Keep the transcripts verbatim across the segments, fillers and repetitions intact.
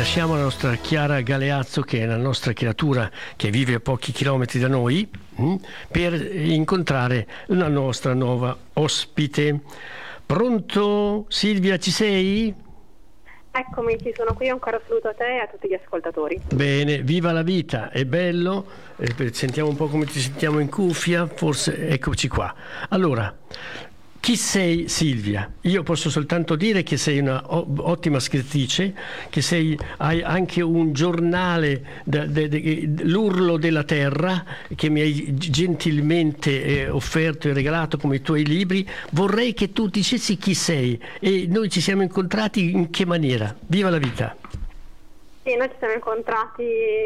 lasciamo la nostra Chiara Galeazzo, che è la nostra creatura che vive a pochi chilometri da noi, mh, per incontrare la nostra nuova ospite. Pronto Silvia, ci sei? Eccomi, ci sono qui, un caro saluto a te e a tutti gli ascoltatori. Bene, viva la vita, è bello, eh, sentiamo un po' come ti sentiamo in cuffia, forse eccoci qua. Allora, chi sei Silvia? Io posso soltanto dire che sei una ottima scrittrice, che sei, hai anche un giornale, de, de, de, l'Urlo della Terra, che mi hai gentilmente eh, offerto e regalato come i tuoi libri. Vorrei che tu dicessi chi sei e noi ci siamo incontrati in che maniera. Viva la vita! Sì, noi ci siamo incontrati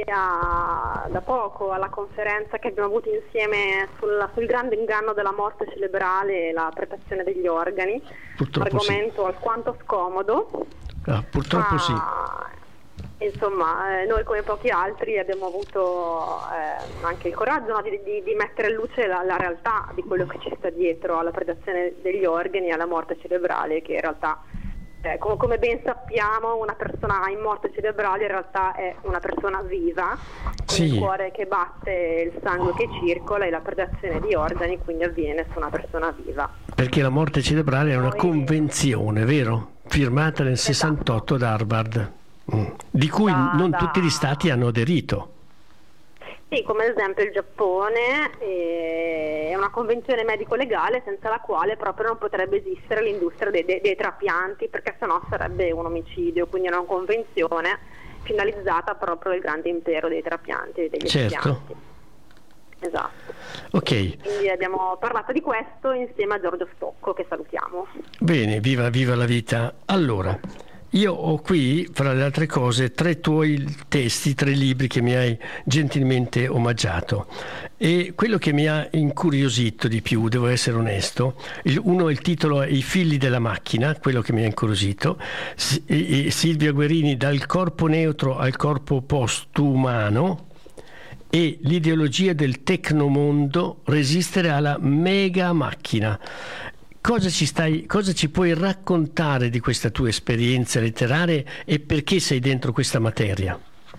a, da poco alla conferenza che abbiamo avuto insieme sul, sul grande inganno della morte cerebrale e la prepazione degli organi. Purtroppo argomento sì. alquanto scomodo. Ah, purtroppo sì. Ah, insomma, eh, noi come pochi altri abbiamo avuto eh, anche il coraggio, no, di, di, di mettere in luce la, la realtà di quello che ci sta dietro alla predazione degli organi e alla morte cerebrale, che in realtà... Eh, come, come ben sappiamo, una persona in morte cerebrale in realtà è una persona viva, con sì. il cuore che batte, il sangue che circola e la predazione di organi quindi avviene su una persona viva. Perché la morte cerebrale è una Noi... convenzione, vero? Firmata nel esatto. sessantotto da Harvard, mm. di cui da, non da... tutti gli stati hanno aderito. Sì, come ad esempio il Giappone, eh, è una convenzione medico-legale senza la quale proprio non potrebbe esistere l'industria dei, dei, dei trapianti, perché sennò sarebbe un omicidio, quindi è una convenzione finalizzata proprio al grande impero dei trapianti e degli certo. espianti. Esatto. Ok. Quindi abbiamo parlato di questo insieme a Giorgio Stocco, che salutiamo. Bene, viva, viva la vita. Allora, io ho qui, fra le altre cose, tre tuoi testi, tre libri che mi hai gentilmente omaggiato. E quello che mi ha incuriosito di più, devo essere onesto, il, uno il titolo è I figli della macchina, quello che mi ha incuriosito, S- e, e Silvia Guerini, Dal corpo neutro al corpo postumano, e L'ideologia del tecnomondo, resistere alla mega macchina. Cosa ci stai, cosa ci puoi raccontare di questa tua esperienza letteraria e perché sei dentro questa materia?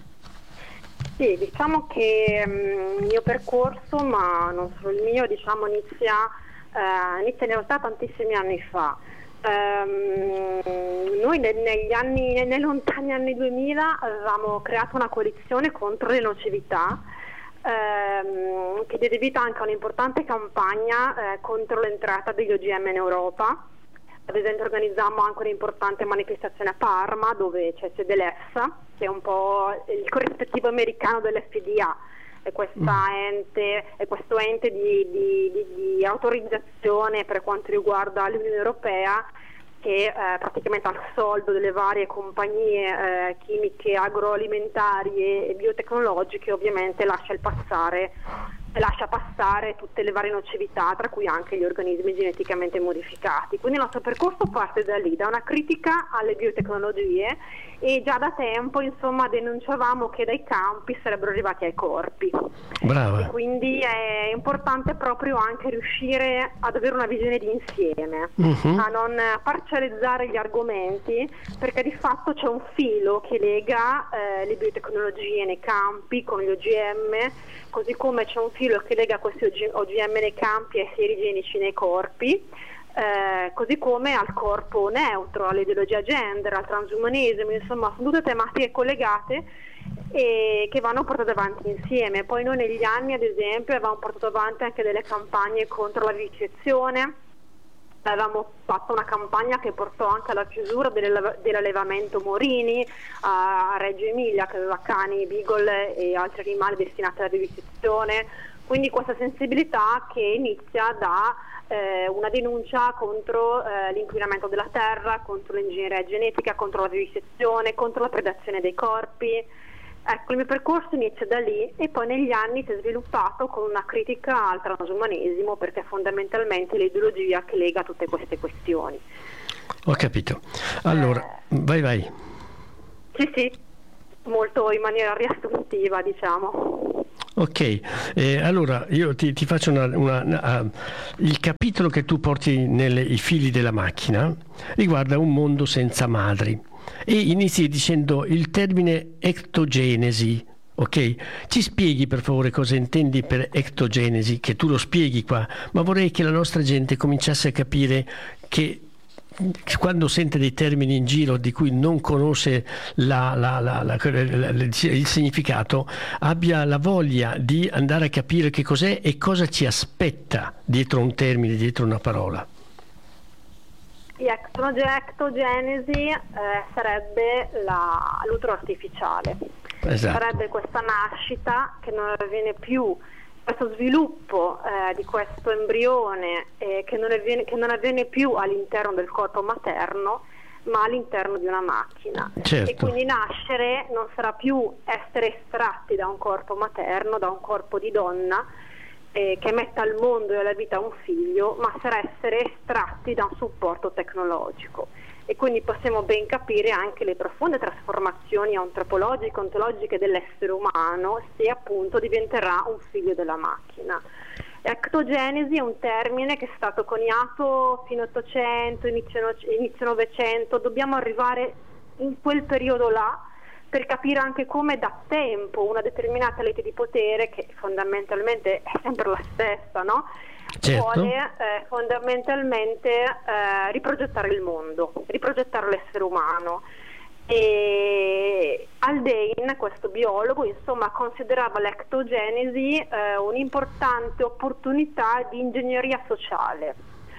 Sì, diciamo che um, il mio percorso, ma non solo il mio, diciamo inizia, uh, inizia in realtà tantissimi anni fa. Um, noi ne, negli anni, nei lontani anni duemila avevamo creato una coalizione contro le nocività, Ehm, che diede vita anche a un'importante campagna eh, contro l'entrata degli O G M in Europa. Ad esempio organizzammo anche un'importante manifestazione a Parma, dove c'è sede l'EFSA, che è un po' il corrispettivo americano dell'F D A, è, questa ente, è questo ente di, di, di, di autorizzazione per quanto riguarda l'Unione Europea, che eh, praticamente al soldo delle varie compagnie eh, chimiche, agroalimentari e, e biotecnologiche ovviamente lascia il passare lascia passare tutte le varie nocività, tra cui anche gli organismi geneticamente modificati. Quindi il nostro percorso parte da lì, da una critica alle biotecnologie, e già da tempo insomma denunciavamo che dai campi sarebbero arrivati ai corpi. Brava. E quindi è importante proprio anche riuscire ad avere una visione di insieme, uh-huh. a non parcellizzare gli argomenti, perché di fatto c'è un filo che lega eh, le biotecnologie nei campi con gli O G M, così come c'è un filo che lega questi O G M nei campi ai seri igienici nei corpi, eh, così come al corpo neutro, all'ideologia gender, al transumanesimo. Insomma, sono tutte tematiche collegate e che vanno portate avanti insieme. Poi noi negli anni, ad esempio, avevamo portato avanti anche delle campagne contro la vivisezione. Avevamo fatto una campagna che portò anche alla chiusura dell'allevamento Morini a Reggio Emilia, che aveva cani, beagle e altri animali destinati alla vivisezione. Quindi questa sensibilità che inizia da eh, una denuncia contro eh, l'inquinamento della terra, contro l'ingegneria genetica, contro la vivisezione, contro la predazione dei corpi. Ecco, il mio percorso inizia da lì e poi negli anni si è sviluppato con una critica al transumanesimo, perché è fondamentalmente l'ideologia che lega tutte queste questioni. Ho capito. Allora, eh, vai vai. Sì, sì, molto in maniera riassuntiva, diciamo. Ok, eh, allora io ti, ti faccio una, una, una uh, il capitolo che tu porti nei Figli della macchina riguarda un mondo senza madri. e inizi dicendo il termine ectogenesi. Ok? Ci spieghi per favore cosa intendi per ectogenesi, che tu lo spieghi qua, ma vorrei che la nostra gente cominciasse a capire che quando sente dei termini in giro di cui non conosce la, la, la, la, il significato, abbia la voglia di andare a capire che cos'è e cosa ci aspetta dietro un termine, dietro una parola. Ectogenesi eh, sarebbe la, l'utero artificiale. Esatto. Sarebbe questa nascita che non avviene più, questo sviluppo eh, di questo embrione eh, che, non avviene, che non avviene più all'interno del corpo materno, ma all'interno di una macchina. Certo. E quindi nascere non sarà più essere estratti da un corpo materno, da un corpo di donna eh, che metta al mondo e alla vita un figlio, ma sarà essere estratti da un supporto tecnologico. E quindi possiamo ben capire anche le profonde trasformazioni antropologiche, ontologiche dell'essere umano se appunto diventerà un figlio della macchina. Ectogenesi è un termine che è stato coniato fino all'Ottocento, inizio, inizio Novecento, dobbiamo arrivare in quel periodo là per capire anche come da tempo una determinata lite di potere, che fondamentalmente è sempre la stessa, no? Certo. Vuole eh, fondamentalmente eh, riprogettare il mondo, riprogettare l'essere umano. E Haldane, questo biologo, insomma, considerava l'ectogenesi eh, un'importante opportunità di ingegneria sociale.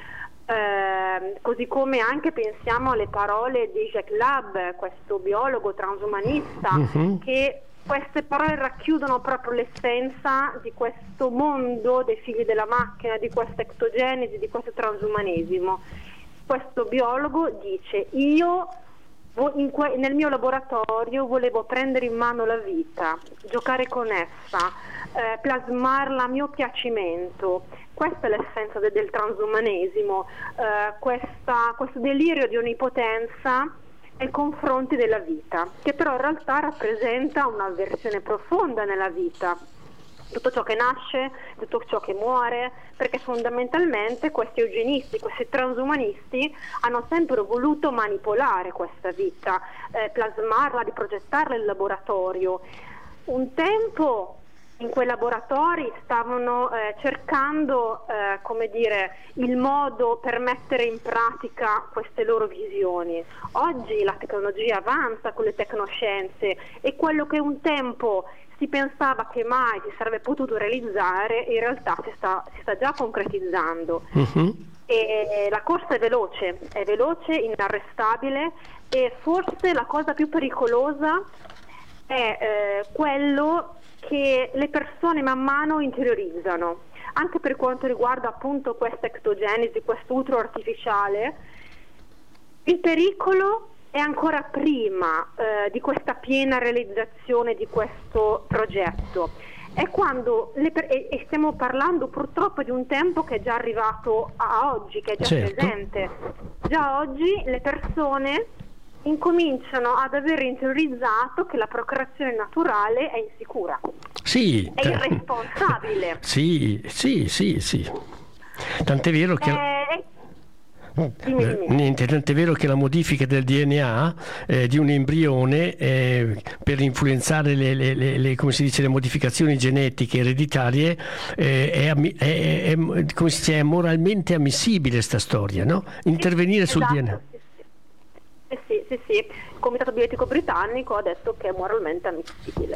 Eh, così come anche pensiamo alle parole di Jacques Lab, questo biologo transumanista, uh-huh. che queste parole racchiudono proprio l'essenza di questo mondo dei figli della macchina, di questa ectogenesi, di questo transumanesimo. Questo biologo dice: io in que- nel mio laboratorio volevo prendere in mano la vita, giocare con essa, eh, plasmarla a mio piacimento. Questa è l'essenza de- del transumanesimo, eh, questa, questo delirio di onnipotenza nei confronti della vita, che però in realtà rappresenta un'avversione profonda nella vita, tutto ciò che nasce, tutto ciò che muore, perché fondamentalmente questi eugenisti, questi transumanisti hanno sempre voluto manipolare questa vita, eh, plasmarla, riprogettarla in laboratorio. Un tempo in quei laboratori stavano eh, cercando eh, come dire, il modo per mettere in pratica queste loro visioni. Oggi la tecnologia avanza con le tecnoscienze e quello che un tempo si pensava che mai si sarebbe potuto realizzare in realtà si sta, si sta già concretizzando. Uh-huh. E la corsa è veloce, è veloce, inarrestabile, e forse la cosa più pericolosa è eh, quello che le persone man mano interiorizzano, anche per quanto riguarda appunto questa ectogenesi, questo utero artificiale. Il pericolo è ancora prima eh, di questa piena realizzazione di questo progetto, è quando le per- e, e stiamo parlando purtroppo di un tempo che è già arrivato a oggi, che è già certo. presente. Già oggi le persone incominciano ad aver interiorizzato che la procreazione naturale è insicura, sì, è irresponsabile. Sì, sì, sì, sì. Tant'è vero che... Eh, Dimmi, dimmi. Niente, tant'è vero che la modifica del D N A eh, di un embrione eh, per influenzare le, le, le, le, come si dice, le modificazioni genetiche ereditarie eh, è, è, è, è, come si dice, è moralmente ammissibile sta storia, no? Intervenire sì, sul esatto. D N A. Eh sì, sì, sì. Il Comitato Bioetico Britannico ha detto che è moralmente ammissibile.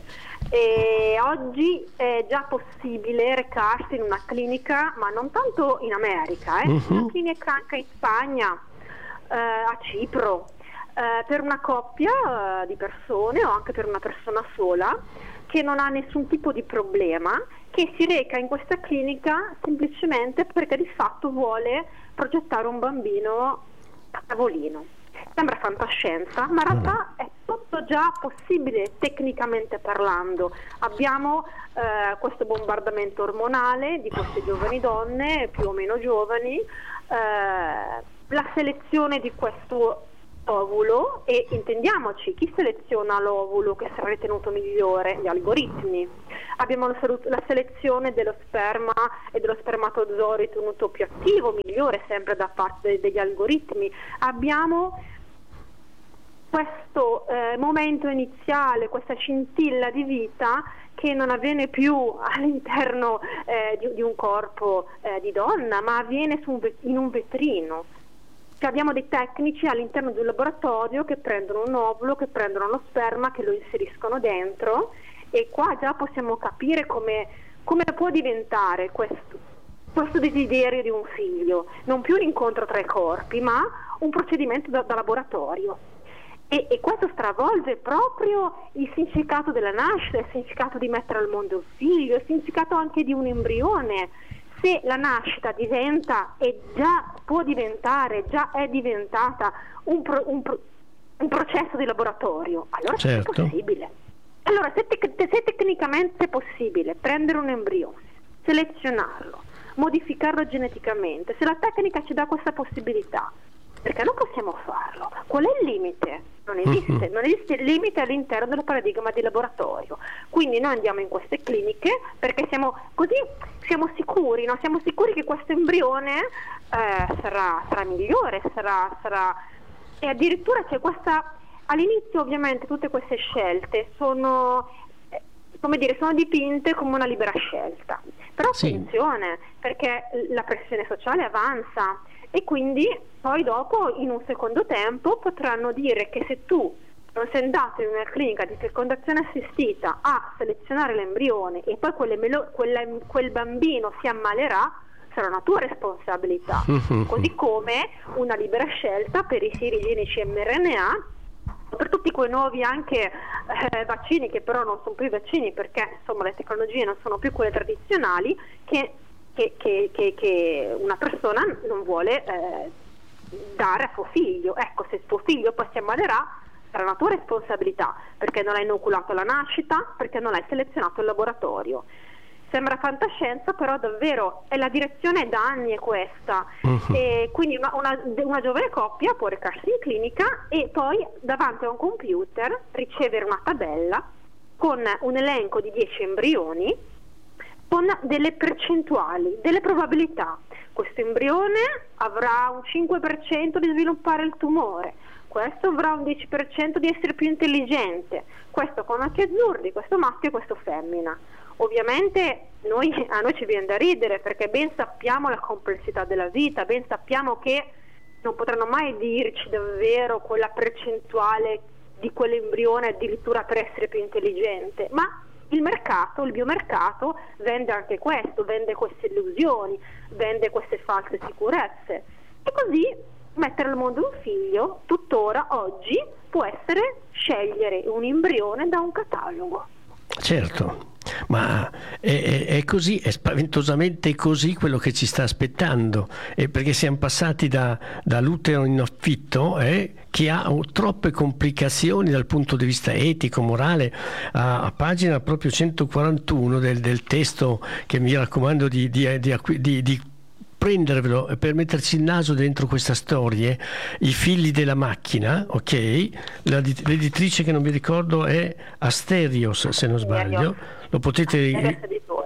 E oggi è già possibile recarsi in una clinica, ma non tanto in America, eh, uh-huh. una clinica anche in Spagna, eh, a Cipro, eh, per una coppia eh, di persone o anche per una persona sola che non ha nessun tipo di problema, che si reca in questa clinica semplicemente perché di fatto vuole progettare un bambino a tavolino. Sembra fantascienza, ma in realtà è tutto già possibile tecnicamente parlando. Abbiamo eh, questo bombardamento ormonale di queste giovani donne, più o meno giovani, eh, la selezione di questo ovulo, e intendiamoci, chi seleziona l'ovulo che sarà ritenuto migliore? Gli algoritmi. Abbiamo la selezione dello sperma e dello spermatozoo ritenuto più attivo, migliore, sempre da parte degli algoritmi. Abbiamo questo eh, momento iniziale, questa scintilla di vita che non avviene più all'interno eh, di, di un corpo eh, di donna, ma avviene su un, in un vetrino. Cioè abbiamo dei tecnici all'interno di un laboratorio che prendono un ovulo, che prendono lo sperma, che lo inseriscono dentro, e qua già possiamo capire come, come può diventare questo, questo desiderio di un figlio, non più un incontro tra i corpi, ma un procedimento da, da laboratorio. E, e questo stravolge proprio il significato della nascita, il significato di mettere al mondo un figlio, il significato anche di un embrione. Se la nascita diventa e già può diventare, già è diventata un, pro, un, pro, un processo di laboratorio, allora certo. È possibile. Allora se, tec- se tecnicamente è possibile prendere un embrione, selezionarlo, modificarlo geneticamente, se la tecnica ci dà questa possibilità, perché non possiamo farlo? Qual è il limite? Non esiste, non esiste il limite all'interno del paradigma di laboratorio. Quindi noi andiamo in queste cliniche perché siamo così, siamo sicuri, no? Siamo sicuri che questo embrione eh, sarà, sarà migliore, sarà, sarà... E addirittura c'è questa... All'inizio ovviamente tutte queste scelte sono... come dire, sono dipinte come una libera scelta. Però sì. Attenzione, perché la pressione sociale avanza. E quindi poi dopo in un secondo tempo potranno dire che se tu non sei andato in una clinica di fecondazione assistita a selezionare l'embrione e poi quelle melo- quella, quel bambino si ammalerà, sarà una tua responsabilità. Così come una libera scelta per i siri genici mRNA, per tutti quei nuovi anche eh, vaccini, che però non sono più vaccini perché insomma le tecnologie non sono più quelle tradizionali, che Che, che, che, che una persona non vuole eh, dare a suo figlio. Ecco, se tuo figlio poi si ammalerà, sarà una tua responsabilità, perché non l'hai inoculato alla nascita, perché non l'hai selezionato in laboratorio. Sembra fantascienza, però davvero è la direzione da anni è questa. Uh-huh. E quindi una, una, una giovane coppia può recarsi in clinica e poi davanti a un computer ricevere una tabella con un elenco di dieci embrioni con delle percentuali, delle probabilità. Questo embrione avrà un cinque per cento di sviluppare il tumore, questo avrà un dieci per cento di essere più intelligente, questo con occhi azzurri, questo maschio e questo femmina. Ovviamente noi, a noi ci viene da ridere perché ben sappiamo la complessità della vita, ben sappiamo che non potranno mai dirci davvero quella percentuale di quell'embrione addirittura per essere più intelligente, ma il mercato, il biomercato vende anche questo, vende queste illusioni, vende queste false sicurezze, e così mettere al mondo un figlio tuttora oggi può essere scegliere un embrione da un catalogo. Certo, ma è, è, è così, è spaventosamente così quello che ci sta aspettando, e perché siamo passati da, dall'utero in affitto eh, che ha troppe complicazioni dal punto di vista etico, morale, a, a pagina proprio centoquarantuno del, del testo che mi raccomando di, di, di, di, di prendervelo per metterci il naso dentro questa storia, I figli della macchina, ok? La, l'editrice che non mi ricordo è Asterios, se non sbaglio. Lo potete,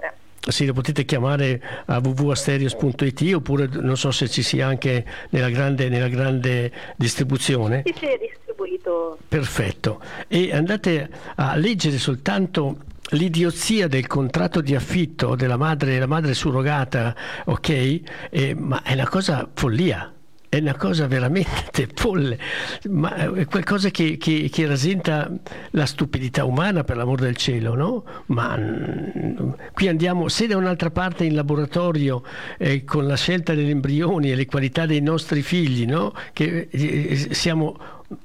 sì, lo potete chiamare a w w w punto asterios punto i t, oppure non so se ci sia anche nella grande, nella grande distribuzione. Sì, sì, è distribuito. Perfetto. E andate a leggere soltanto l'idiozia del contratto di affitto della madre, la madre surrogata, ok? Eh, ma è una cosa follia. È una cosa veramente folle, ma è qualcosa che, che, che rasenta la stupidità umana, per l'amor del cielo, no? Ma mh, qui andiamo, se da un'altra parte in laboratorio eh, con la scelta degli embrioni e le qualità dei nostri figli, no? Che eh, siamo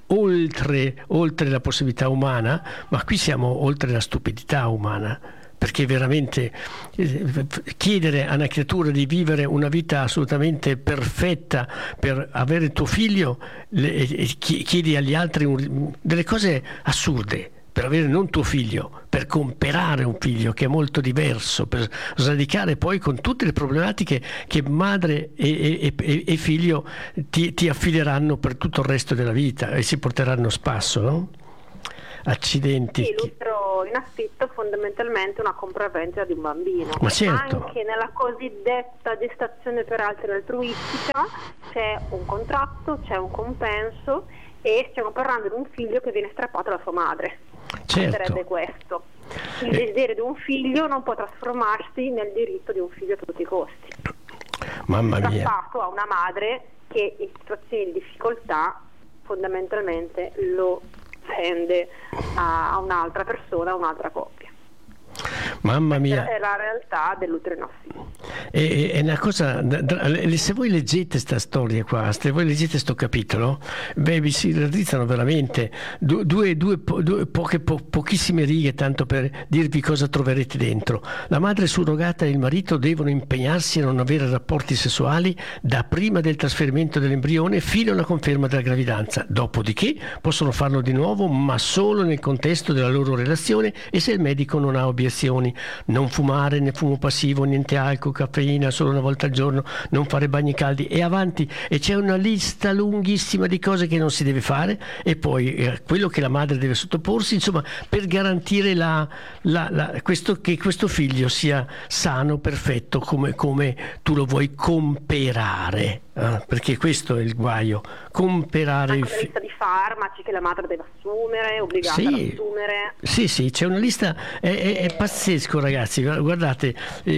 oltre, oltre la possibilità umana, ma qui siamo oltre la stupidità umana. Perché veramente chiedere a una creatura di vivere una vita assolutamente perfetta per avere il tuo figlio, chiedi agli altri un, delle cose assurde per avere non tuo figlio, per comprare un figlio che è molto diverso, per sradicare poi con tutte le problematiche che madre e, e, e figlio ti, ti affideranno per tutto il resto della vita e si porteranno a spasso, no? Accidenti. Sì, l'utero in affitto fondamentalmente una compravendita di un bambino. Ma certo. Anche nella cosiddetta gestazione per altri altruistica c'è un contratto, c'è un compenso, e stiamo parlando di un figlio che viene strappato dalla sua madre. Certo. Sarebbe questo. Il Eh. desiderio di un figlio non può trasformarsi nel diritto di un figlio a tutti i costi. Mamma mia. Strappato a una madre che in situazioni di difficoltà fondamentalmente lo vende a un'altra persona, a un'altra coppia. Mamma mia. È la realtà dell'utero in affitto. È, è una cosa, se voi leggete questa storia qua, se voi leggete questo capitolo, beh, vi si raddrizzano veramente due, due, due, due poche, po, pochissime righe, tanto per dirvi cosa troverete dentro. La madre surrogata e il marito devono impegnarsi a non avere rapporti sessuali da prima del trasferimento dell'embrione fino alla conferma della gravidanza, dopodiché possono farlo di nuovo, ma solo nel contesto della loro relazione e se il medico non ha obiezioni. Non fumare, né fumo passivo, niente alcol, caffeina, solo una volta al giorno, non fare bagni caldi e avanti, e c'è una lista lunghissima di cose che non si deve fare, e poi eh, quello che la madre deve sottoporsi, insomma, per garantire la, la, la, questo, che questo figlio sia sano, perfetto, come, come tu lo vuoi comperare, eh? Perché questo è il guaio, comperare anche il una figlio. lista di farmaci che la madre deve assumere, obbligata Sì, ad assumere. sì, sì, c'è una lista, è, è, è pazzesco, ragazzi. Guardate,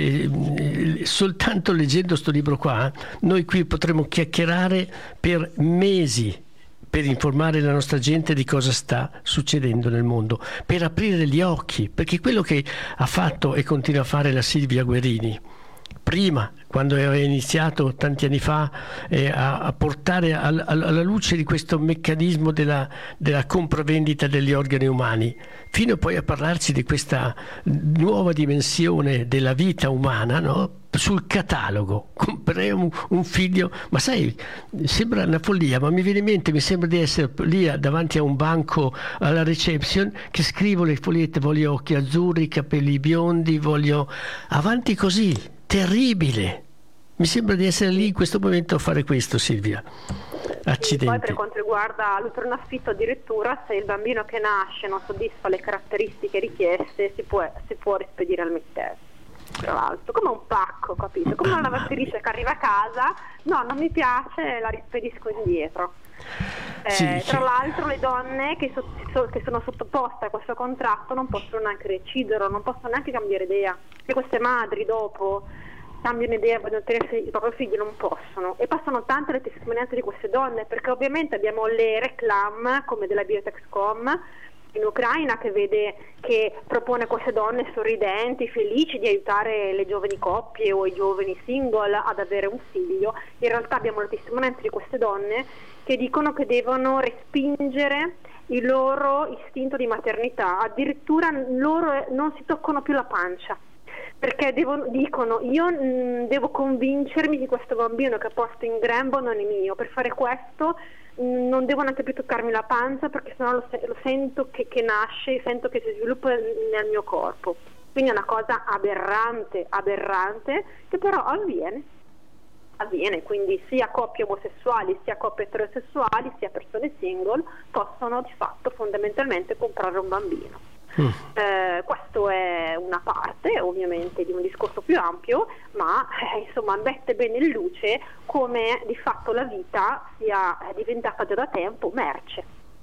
eh, soltanto leggendo sto libro qua, noi qui potremo chiacchierare per mesi per informare la nostra gente di cosa sta succedendo nel mondo, per aprire gli occhi, perché quello che ha fatto e continua a fare la Silvia Guerini prima, quando aveva iniziato tanti anni fa eh, a, a portare al, al, alla luce di questo meccanismo della, della compravendita degli organi umani, fino poi a parlarci di questa nuova dimensione della vita umana, no? Sul catalogo, comprerei un, un figlio, ma sai, sembra una follia, ma mi viene in mente, mi sembra di essere lì davanti a un banco alla reception che scrivo le fogliette, voglio occhi azzurri, capelli biondi, voglio avanti così. Terribile, mi sembra di essere lì in questo momento a fare questo, Silvia. Accidenti. Poi per quanto riguarda l'utero in affitto, addirittura se il bambino che nasce non soddisfa le caratteristiche richieste si può, si può rispedire al mittente, tra l'altro, come un pacco, capito? Come una lavatrice che arriva a casa, no, non mi piace, la rispedisco indietro. Eh, sì, tra sì. l'altro le donne che, so, che sono sottoposte a questo contratto non possono neanche decidere, non possono neanche cambiare idea, e queste madri dopo cambiano idea e vogliono tenersi i propri figli, non possono, e passano tante le testimonianze di queste donne, perché ovviamente abbiamo le reclam come della Biotexcom in Ucraina che vede, che propone a queste donne sorridenti, felici di aiutare le giovani coppie o i giovani single ad avere un figlio. In realtà abbiamo le testimonianze di queste donne che dicono che devono respingere il loro istinto di maternità, addirittura loro non si toccano più la pancia, perché devono, dicono io mh, devo convincermi che questo bambino che ho posto in grembo non è mio, per fare questo mh, non devo neanche più toccarmi la pancia, perché sennò lo, lo sento che, che nasce, sento che si sviluppa nel mio corpo. Quindi è una cosa aberrante, aberrante, che però avviene. avviene, quindi sia coppie omosessuali, sia coppie eterosessuali, sia persone single possono di fatto fondamentalmente comprare un bambino. Mm. Eh, questo è una parte ovviamente di un discorso più ampio, ma eh, insomma mette bene in luce come di fatto la vita sia diventata già da tempo merce.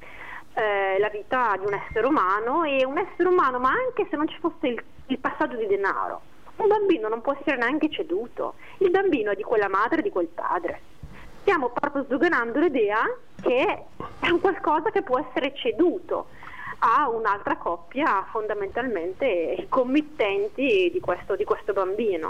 Eh, la vita di un essere umano, e un essere umano, ma anche se non ci fosse il, il passaggio di denaro, un bambino non può essere neanche ceduto, il bambino è di quella madre e di quel padre. Stiamo proprio sdoganando l'idea che è un qualcosa che può essere ceduto a un'altra coppia, fondamentalmente i committenti di questo, di questo bambino.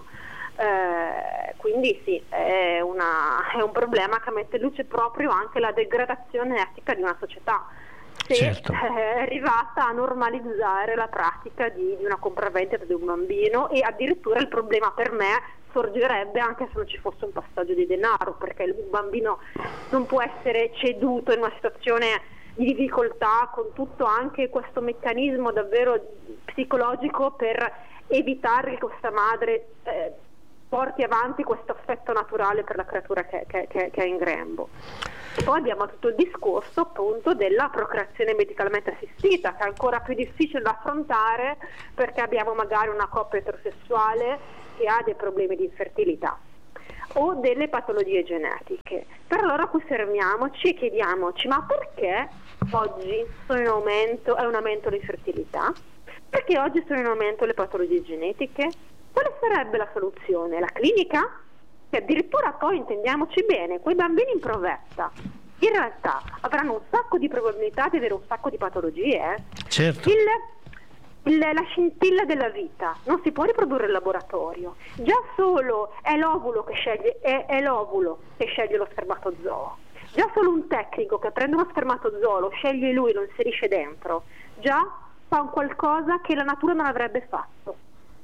Eh, quindi sì, è, una, è un problema che mette in luce proprio anche la degradazione etica di una società, se certo. è arrivata a normalizzare la pratica di, di una compravendita di un bambino, e addirittura il problema per me sorgerebbe anche se non ci fosse un passaggio di denaro, perché il bambino non può essere ceduto in una situazione di difficoltà, con tutto anche questo meccanismo davvero psicologico per evitare che questa madre eh, porti avanti questo affetto naturale per la creatura che, che, che, che è in grembo. E poi abbiamo tutto il discorso appunto della procreazione medicalmente assistita, che è ancora più difficile da affrontare, perché abbiamo magari una coppia eterosessuale che ha dei problemi di infertilità. o delle patologie genetiche. Per allora qui fermiamoci e chiediamoci: ma perché oggi sono in aumento, è un aumento l'infertilità? Perché oggi sono in aumento le patologie genetiche? Quale sarebbe la soluzione? La clinica? Che addirittura poi, intendiamoci bene, quei bambini in provetta in realtà avranno un sacco di probabilità di avere un sacco di patologie. Eh? Certo. Il, il, la scintilla della vita non si può riprodurre in laboratorio. Già solo è l'ovulo che sceglie, è, è l'ovulo che sceglie lo spermatozoo. Già solo un tecnico che prende uno spermatozoo, lo sceglie lui, lo inserisce dentro, già fa un qualcosa che la natura non avrebbe fatto.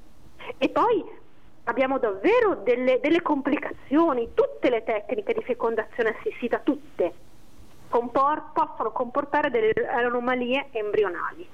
E poi abbiamo davvero delle, delle complicazioni. Tutte le tecniche di fecondazione assistita, tutte, compor- possono comportare delle anomalie embrionali.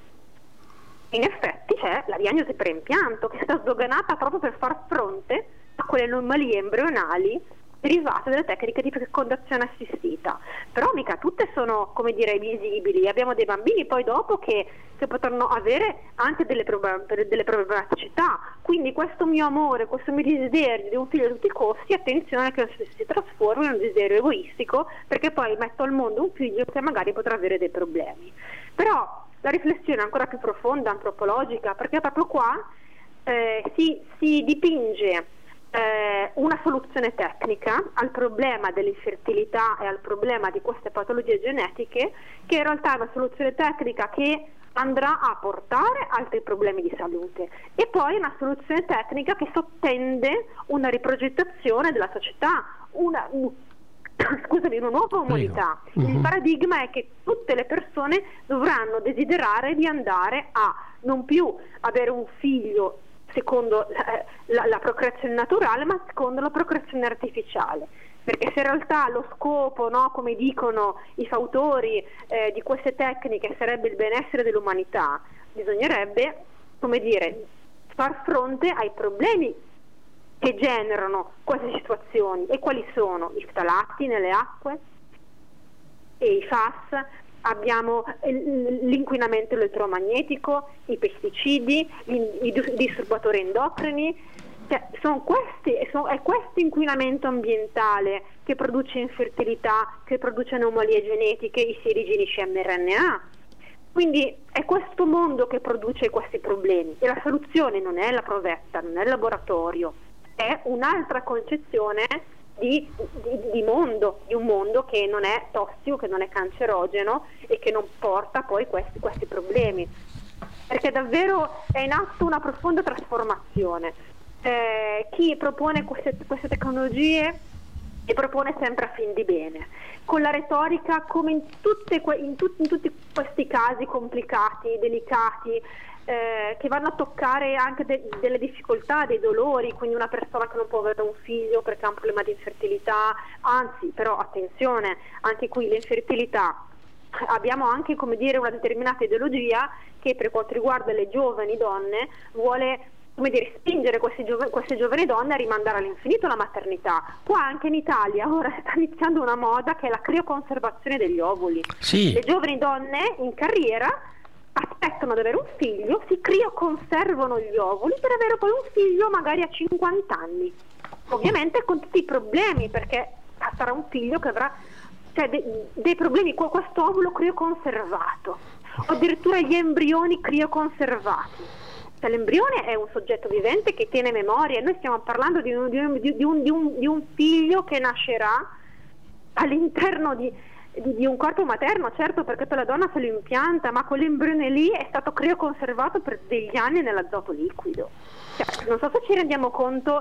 In effetti c'è la diagnosi preimpianto che è stata sdoganata proprio per far fronte a quelle anomalie embrionali derivate dalle tecniche di fecondazione assistita. Però mica tutte sono, come dire, visibili. Abbiamo dei bambini poi dopo che, che potranno avere anche delle, prob- delle problematicità. Quindi questo mio amore, questo mio desiderio di un figlio a tutti i costi, attenzione che non si, si trasformi in un desiderio egoistico, perché poi metto al mondo un figlio che magari potrà avere dei problemi. Però la riflessione è ancora più profonda, antropologica, perché proprio qua eh, si, si dipinge Eh, una soluzione tecnica al problema dell'infertilità e al problema di queste patologie genetiche, che in realtà è una soluzione tecnica che andrà a portare altri problemi di salute, e poi una soluzione tecnica che sottende una riprogettazione della società, una, scusami, una nuova umanità. Mm-hmm. Il paradigma è che tutte le persone dovranno desiderare di andare a non più avere un figlio secondo eh, la, la procreazione naturale, ma secondo la procreazione artificiale, perché se in realtà lo scopo, no, come dicono i fautori eh, di queste tecniche, sarebbe il benessere dell'umanità, bisognerebbe, come dire, far fronte ai problemi che generano queste situazioni. E quali sono? I ftalati nelle acque e i F A S. Abbiamo l'inquinamento elettromagnetico, i pesticidi, i disturbatori endocrini. Cioè, sono questi, sono, è questo inquinamento ambientale che produce infertilità, che produce anomalie genetiche, i sieriginici mRNA. Quindi è questo mondo che produce questi problemi, e la soluzione non è la provetta, non è il laboratorio, è un'altra concezione Di, di, di mondo, di un mondo che non è tossico, che non è cancerogeno e che non porta poi questi, questi problemi, perché davvero è in atto una profonda trasformazione. Eh, chi propone queste, queste tecnologie le propone sempre a fin di bene, con la retorica, come in, tutte que, in, tut, in tutti questi casi complicati, delicati, Eh, che vanno a toccare anche de- delle difficoltà, dei dolori, quindi una persona che non può avere un figlio perché ha un problema di infertilità. Anzi, però attenzione, anche qui l'infertilità, abbiamo anche, come dire, una determinata ideologia che per quanto riguarda le giovani donne vuole, come dire, spingere questi giov- queste giovani donne a rimandare all'infinito la maternità. Qua anche in Italia ora sta iniziando una moda che è la crioconservazione degli ovuli. Sì. Le giovani donne in carriera aspettano ad avere un figlio, si crioconservano gli ovuli per avere poi un figlio magari a cinquanta anni, ovviamente con tutti i problemi, perché sarà un figlio che avrà, cioè, de- dei problemi con questo ovulo crioconservato, o addirittura gli embrioni crioconservati. Cioè, l'embrione è un soggetto vivente che tiene memoria, e noi stiamo parlando di un, di un, di un, di un, di un figlio che nascerà all'interno di Di, di un corpo materno, certo, perché poi la donna se lo impianta, ma quell'embrione lì è stato crioconservato per degli anni nell'azoto liquido. Cioè, non so se ci rendiamo conto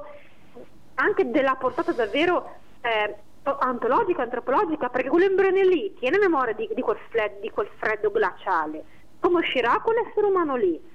anche della portata davvero eh, ontologica, antropologica, perché quell'embrione lì tiene memoria di, di, quel fred, di quel freddo glaciale. Come uscirà quell'essere umano lì?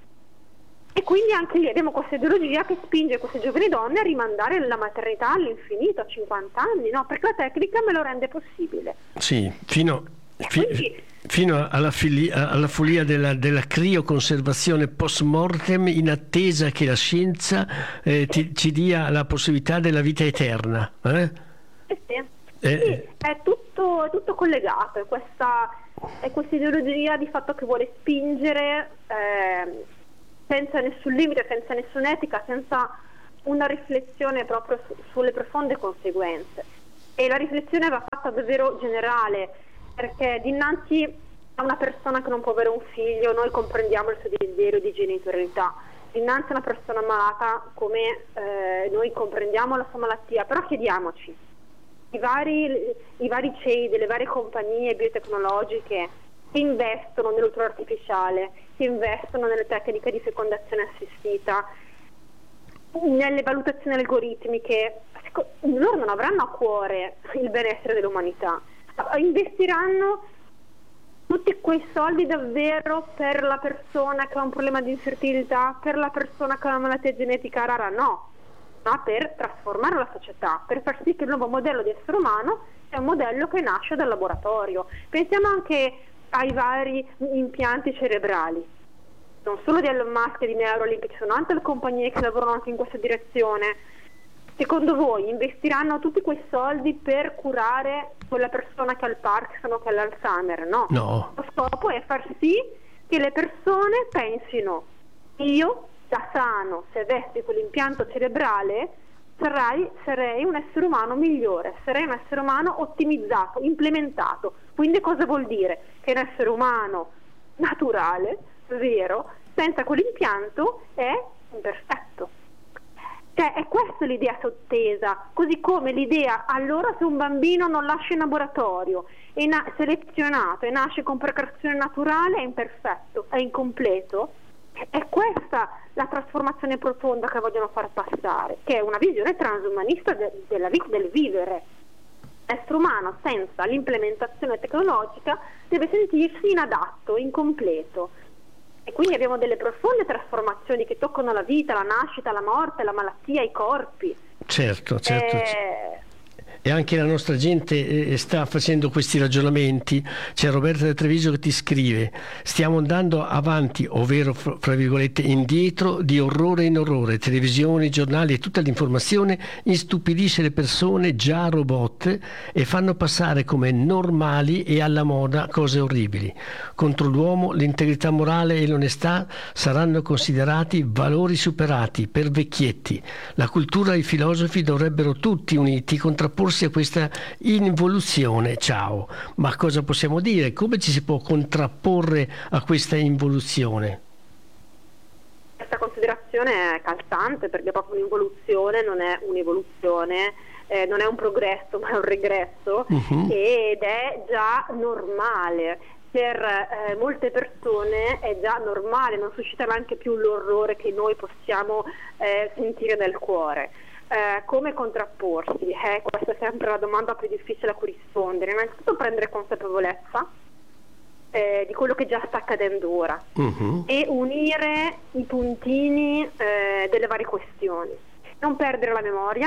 E quindi anche lì abbiamo questa ideologia che spinge queste giovani donne a rimandare la maternità all'infinito, a cinquanta anni, no? Perché la tecnica me lo rende possibile. Sì, fino, fi, quindi, fino alla, fili, alla follia della, della crioconservazione post mortem, in attesa che la scienza eh, ti, ci dia la possibilità della vita eterna. Eh? Eh sì. Eh, Sì, è tutto, è tutto collegato, è questa, è questa ideologia di fatto che vuole spingere eh, senza nessun limite, senza nessuna etica, senza una riflessione proprio su, sulle profonde conseguenze, e la riflessione va fatta davvero generale, perché dinanzi a una persona che non può avere un figlio noi comprendiamo il suo desiderio di genitorialità, dinanzi a una persona malata come eh, noi comprendiamo la sua malattia, però chiediamoci, i vari, i vari C E I delle varie compagnie biotecnologiche che investono nell'utero artificiale, che investono nelle tecniche di fecondazione assistita, nelle valutazioni algoritmiche, loro non avranno a cuore il benessere dell'umanità, investiranno tutti quei soldi davvero per la persona che ha un problema di infertilità, per la persona che ha una malattia genetica rara? No, ma per trasformare la società, per far sì che il nuovo modello di essere umano sia un modello che nasce dal laboratorio. Pensiamo anche ai vari impianti cerebrali, non solo di Elon Musk e di Neuralink, ci sono altre compagnie che lavorano anche in questa direzione. Secondo voi investiranno tutti quei soldi per curare quella persona che ha il Parkinson o che ha l'Alzheimer? No. No. Lo scopo è far sì che le persone pensino: io da sano, se avessi quell'impianto cerebrale, sarai, sarei un essere umano migliore, sarei un essere umano ottimizzato, implementato. Quindi cosa vuol dire? Che un essere umano naturale, vero, senza quell'impianto è imperfetto. Cioè è questa l'idea sottesa, così come l'idea, allora se un bambino non lascia in laboratorio, è na- selezionato e nasce con procreazione naturale, è imperfetto, è incompleto. È questa la trasformazione profonda che vogliono far passare, che è una visione transumanista de- della vita, del vivere. L'essere umano senza l'implementazione tecnologica deve sentirsi inadatto, incompleto. E quindi abbiamo delle profonde trasformazioni che toccano la vita, la nascita, la morte, la malattia, i corpi. Certo, certo. Eh... E anche la nostra gente eh, sta facendo questi ragionamenti. C'è Roberta da Treviso che ti scrive: stiamo andando avanti, ovvero fra virgolette indietro, di orrore in orrore. Televisioni, giornali e tutta l'informazione istupidisce le persone già robot e fanno passare come normali e alla moda cose orribili. Contro l'uomo l'integrità morale e l'onestà saranno considerati valori superati per vecchietti. La cultura e i filosofi dovrebbero tutti uniti contrapporsi a questa involuzione. Ciao. Ma cosa possiamo dire? Come ci si può contrapporre a questa involuzione? Questa considerazione è calzante, perché proprio un'involuzione non è un'evoluzione, eh, non è un progresso ma è un regresso, uh-huh. ed è già normale. Per eh, molte persone è già normale, non suscita neanche più l'orrore che noi possiamo eh, sentire nel cuore. Eh, come contrapporsi? Eh, questa è sempre la domanda più difficile a cui rispondere. Innanzitutto prendere consapevolezza eh, di quello che già sta accadendo ora, uh-huh. e unire i puntini eh, delle varie questioni. Non perdere la memoria,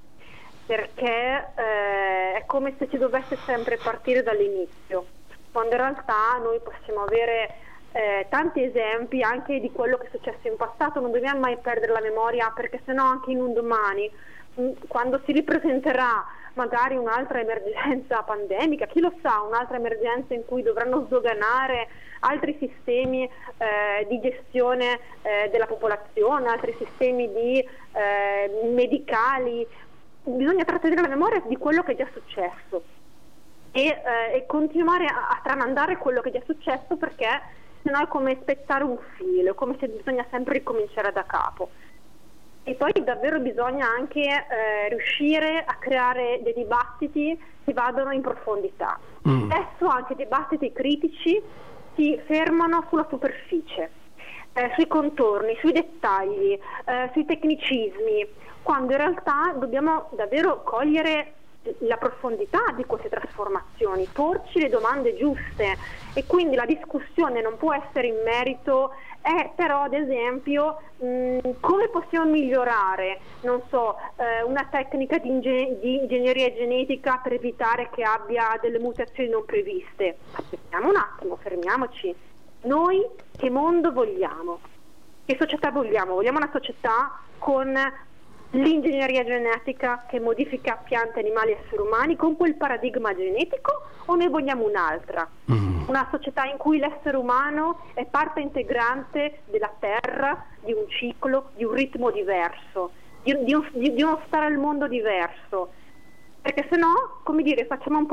perché eh, è come se ci dovesse sempre partire dall'inizio, quando in realtà noi possiamo avere Eh, tanti esempi anche di quello che è successo in passato. Non dobbiamo mai perdere la memoria, perché sennò anche in un domani, mh, quando si ripresenterà magari un'altra emergenza pandemica, chi lo sa, un'altra emergenza in cui dovranno sdoganare altri sistemi eh, di gestione eh, della popolazione, altri sistemi di eh, medicali, bisogna trattenere la memoria di quello che è già successo e, eh, e continuare a, a tramandare quello che è già successo, perché se no è come spezzare un filo, è come se bisogna sempre ricominciare da capo. E poi davvero bisogna anche eh, riuscire a creare dei dibattiti che vadano in profondità. Mm. Spesso anche dibattiti critici si fermano sulla superficie, eh, sui contorni, sui dettagli, eh, sui tecnicismi, quando in realtà dobbiamo davvero cogliere la profondità di queste trasformazioni, porci le domande giuste, e quindi la discussione non può essere in merito, è però ad esempio mh, come possiamo migliorare, non so, eh, una tecnica di, inge- di ingegneria genetica per evitare che abbia delle mutazioni non previste. Aspettiamo un attimo, fermiamoci. Noi che mondo vogliamo? Che società vogliamo? Vogliamo una società con l'ingegneria genetica che modifica piante, animali e esseri umani con quel paradigma genetico, o noi vogliamo un'altra? Mm. Una società in cui l'essere umano è parte integrante della Terra, di un ciclo, di un ritmo diverso, di, di, di, di uno stare al mondo diverso, perché se no, come dire, facciamo un po'